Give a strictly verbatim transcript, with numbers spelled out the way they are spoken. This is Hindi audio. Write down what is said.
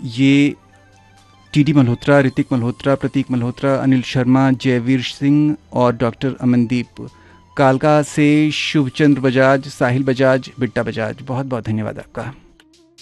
ये टी डी मल्होत्रा, ऋतिक मल्होत्रा, प्रतीक मल्होत्रा, अनिल शर्मा, जयवीर सिंह और डॉक्टर अमनदीप। कालका से शुभचंद्र बजाज, साहिल बजाज, बिट्टा बजाज, बहुत बहुत धन्यवाद आपका।